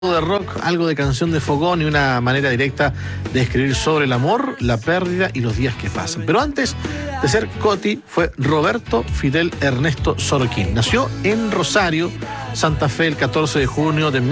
De rock, algo de canción de fogón y una manera directa de escribir sobre el amor, la pérdida y los días que pasan. Pero antes de ser Coti fue Roberto Fidel Ernesto Sorokin. Nació en Rosario, Santa Fe, el 14 de junio de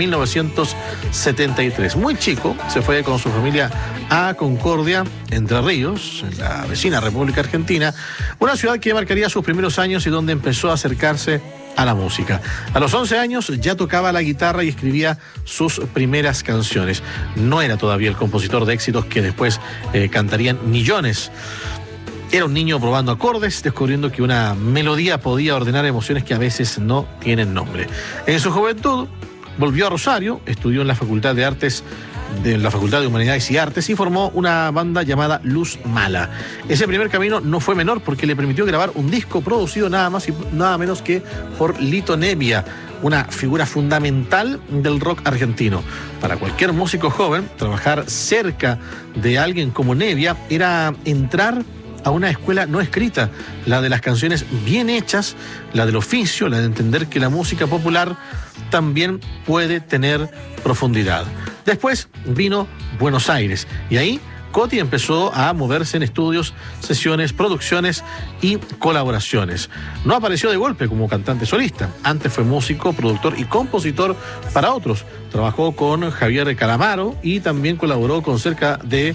1973. Muy chico, se fue con su familia a Concordia, Entre Ríos, en la vecina República Argentina, una ciudad que marcaría sus primeros años y donde empezó a acercarse a la música. A los 11 años ya tocaba la guitarra y escribía sus primeras canciones. No era todavía el compositor de éxitos que después cantarían millones. Era un niño probando acordes, descubriendo que una melodía podía ordenar emociones que a veces no tienen nombre. En su juventud volvió a Rosario, estudió en la Facultad de Artes, de la Facultad de Humanidades y Artes, y formó una banda llamada Luz Mala. Ese primer camino no fue menor porque le permitió grabar un disco producido nada más y nada menos que por Lito Nebbia, una figura fundamental del rock argentino. Para cualquier músico joven, trabajar cerca de alguien como Nebbia era entrar a una escuela no escrita, la de las canciones bien hechas, la del oficio, la de entender que la música popular también puede tener profundidad. Después vino Buenos Aires y ahí Coti empezó a moverse en estudios, sesiones, producciones y colaboraciones. No apareció de golpe como cantante solista. Antes fue músico, productor y compositor para otros. Trabajó con Javier Calamaro y también colaboró con cerca de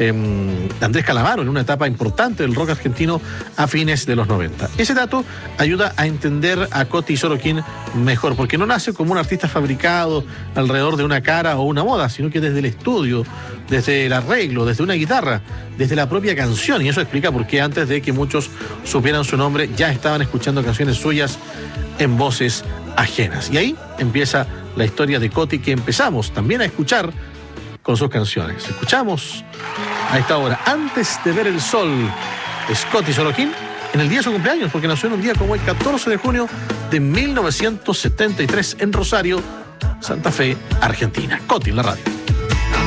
Andrés Calamaro en una etapa importante del rock argentino a fines de los 90. Ese dato ayuda a entender a Coti Sorokin mejor, porque no nace como un artista fabricado alrededor de una cara o una moda, sino que desde el estudio, desde el arreglo, desde una guitarra, desde la propia canción. Y eso explica por qué antes de que muchos supieran su nombre ya estaban escuchando canciones suyas en voces ajenas. Y ahí empieza la historia de Coti, que empezamos también a escuchar con sus canciones. Escuchamos a esta hora, Antes de ver el sol, es Coti Sorokin en el día de su cumpleaños, porque nació en un día como el 14 de junio de 1973 en Rosario, Santa Fe, Argentina. Coti en la radio.